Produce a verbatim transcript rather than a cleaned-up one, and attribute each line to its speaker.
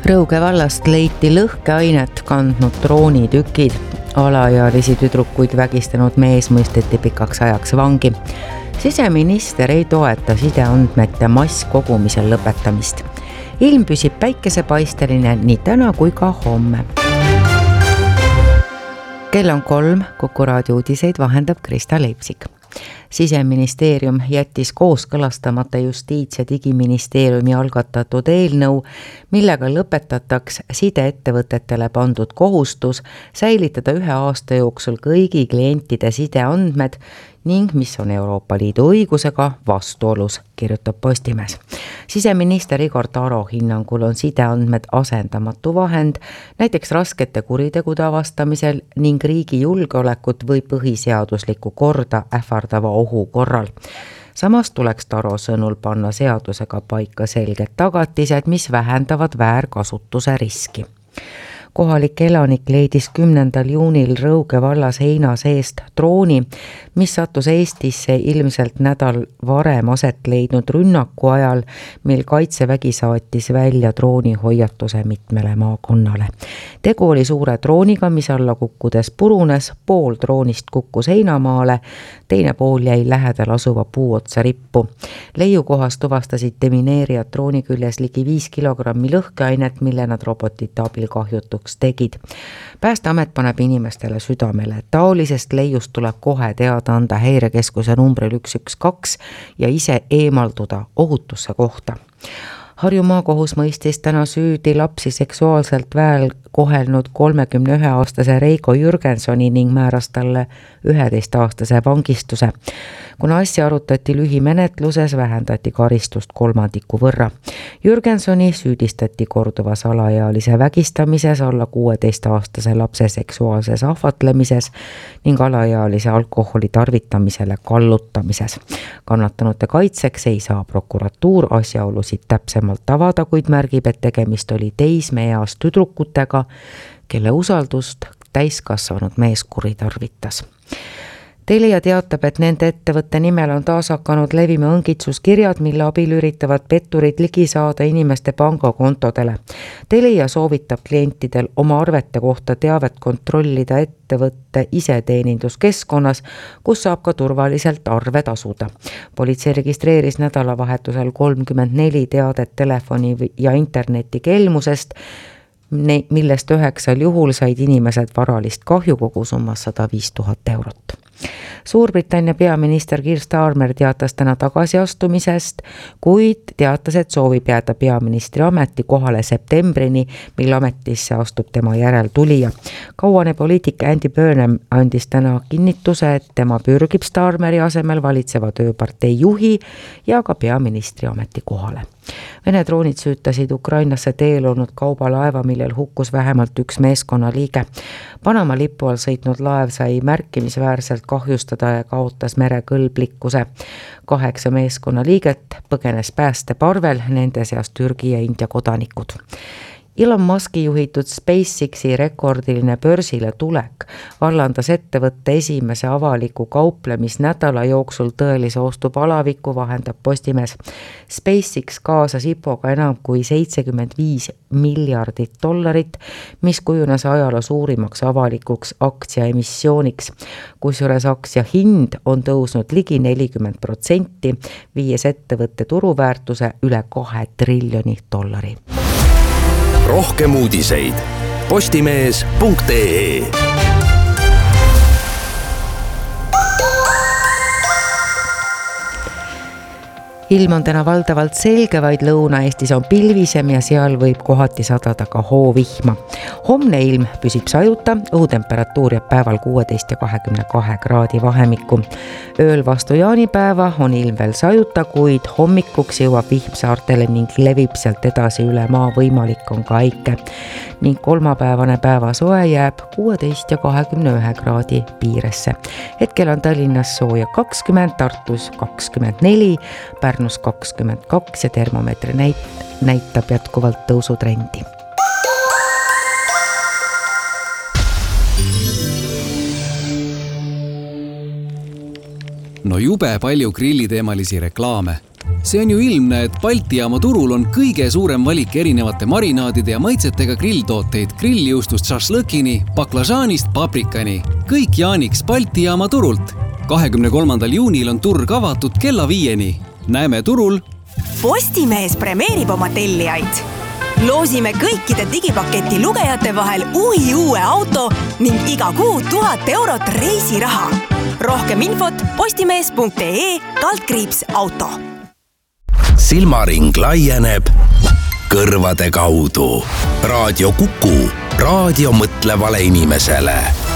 Speaker 1: Rõuge vallast leiti lõhkeainet kandnud droonitükid. Alaealisi tüdrukuid vägistanud mees mõisteti pikaks ajaks vangi. Siseminister ei toeta sideandmete masskogumisel lõpetamist. Ilm püsib päikesepaisteline nii täna kui ka homme. Kell on kolm, Kuku raadio uudiseid vahendab Krista Leipsik. Siseministeerium jättis kooskõlastamata Justiits- ja Digiministeeriumi algatatud eelnõu, millega lõpetataks sideettevõtetele pandud kohustus säilitada ühe aasta jooksul kõigi klientide sideandmed ning mis on Euroopa Liidu õigusega vastuolus, kirjutab Postimees. Siseminister Igor Taro hinnangul on sideandmed asendamatu vahend, näiteks raskete kuritegude avastamisel ning riigi julgeolekut või põhiseaduslikku korda ähvardava ohu korral. Samas tuleks Taro sõnul panna seadusega paika selged tagatised, mis vähendavad väärkasutuse riski. Kohalik elanik leidis kümnendal juunil Rõuge vallas heina seest drooni, mis sattus Eestisse ilmselt nädal varem aset leidnud rünnaku ajal, mil Kaitsevägi saatis välja drooni hoiatuse mitmele maakonnale. Tegu oli suure drooniga, mis alla kukkudes purunes, pool droonist kukkus heinamaale, teine pool jäi lähedal asuva puuotsa rippu. Leiukohas tuvastasid demineerijad drooni küljes ligi viis kilogrammi lõhkeainet, mille nad robotite abil kahjutuks tegid. Päästeamet paneb inimestele südamele, et taolisest leiust tuleb kohe teada anda häirekeskuse numbril üks üks kaks ja ise eemalduda ohutusse kohta. Harju maakohus mõistis täna süüdi lapsi seksuaalselt väel kohelnud kolmekümne ühe aastase Reiko Jürgensoni ning määras talle üheteist aastase vangistuse. Kuna asja arutati lühimenetluses, vähendati karistust kolmandiku võrra. Jürgensoni süüdistati korduvas alaealise vägistamises, alla kuueteist aastase lapse seksuaalses ahvatlemises ning alaealise alkoholi tarvitamisele kallutamises. Kannatanute kaitseks ei saa prokuratuur asjaolusid täpsemalt avada, kuid märgib, et tegemist oli teismeeas tüdrukutega, kelle usaldust täiskasvanud mees kuritarvitas. Telia teatab, et nende ettevõtte nimel on taas hakanud levima õngitsuskirjad, mille abil üritavad petturid ligi saada inimeste pangakontodele. Telia soovitab klientidel oma arvete kohta teavet kontrollida ettevõtte iseteeninduskeskkonnas, kus saab ka turvaliselt arve tasuda. Politsei registreeris nädalavahetusel kolmkümmend neli teadet telefoni ja interneti kelmusest, millest üheksal juhul said inimesed varalist kahju kogusummas sada viis tuhat eurot. Suurbritannia peaminister Keir Starmer teatas täna tagasiastumisest, kuid teatas, et soovib jääda peaministri ameti kohale septembrini, mil ametisse astub tema järel tulija. Kauane poliitik Andy Burnham andis täna kinnituse, et tema pürgib Starmeri asemel valitseva tööpartei juhi ja ka peaministri ameti kohale. Vene droonid süütasid Ukrainasse teel olnud kaubalaeva, millel hukkus vähemalt üks meeskonna liige. Panama lipu all sõitnud laev sai märkimisväärselt kahjustada ja kaotas merekõlblikkuse. Kaheksa meeskonna liiget põgenes päästeparvel, nende seas Türgi ja India kodanikud. Elon Muski juhitud SpaceXi rekordiline börsile tulek vallandas ettevõtte esimese avaliku kauplemisnädala jooksul tõelise ostu palaviku, vahendab Postimees. SpaceX kaasas I P O-ga enam kui seitsekümmend viis miljardit dollarit, mis kujunes ajaloo suurimaks avalikuks aktsiaemissiooniks, kusjuures aktsia hind on tõusnud ligi nelikümmend protsenti, viies ettevõtte turuväärtuse üle kahe triljoni dollari.
Speaker 2: Rohkem uudiseid postimees punkt ee.
Speaker 1: Ilm on täna valdavalt selge, vaid Lõuna-Eestis on pilvisem ja seal võib kohati sadada ka hoovihma. Homne ilm püsib sajuta, õhutemperatuur jääb päeval kuueteist ja kahekümne kahe kraadi vahemikku. Ööl vastu jaanipäeva on ilm veel sajuta, kuid hommikuks jõuab vihm saartele ning levib sealt edasi üle maa, võimalik on ka äike. Ning kolmapäevane päevasoe jääb kuueteist ja kahekümne ühe kraadi piiresse. Hetkel on Tallinnas sooja kakskümmend, Tartus kakskümmend neli, Pärnus kakskümmend kaks ja termomeetri näit, näitab jätkuvalt tõusutrendi.
Speaker 3: No jube palju grilliteemalisi reklaame. See on ju ilmne, et Balti jaama turul on kõige suurem valik erinevate marinaadide ja maitsetega grilltooteid grilljuustust šašlõkini, baklažaanist paprikani. Kõik Jaaniks Balti jaama turult. kahekümne kolmandal juunil on turg avatud kella viieni. Näeme turul.
Speaker 4: Postimees premeerib oma tellijaid. Loosime kõikide digipaketi lugejate vahel uhi uue auto ning iga kuu tuhat eurot reisiraha. Rohkem infot postimees punkt ee kaldkriips auto.
Speaker 2: Silmaring laieneb kõrvade kaudu. Raadio Kuku, raadio mõtlevale inimesele.